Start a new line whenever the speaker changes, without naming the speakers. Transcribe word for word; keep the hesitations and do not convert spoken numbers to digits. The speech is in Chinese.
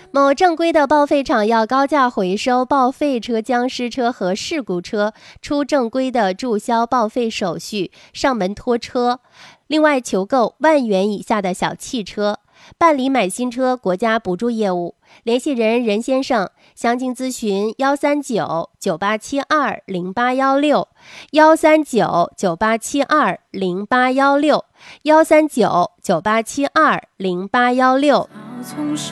某正规的报废厂要高价回收报废车、僵尸车和事故车，出正规的注销报废手续，上门拖车。另外求购万元以下的小汽车，办理买新车国家补助业务。联系人任先生，详情咨询幺三九九八七二零八幺六，幺三九九八七二零八幺六，幺三九九八七二零八幺六。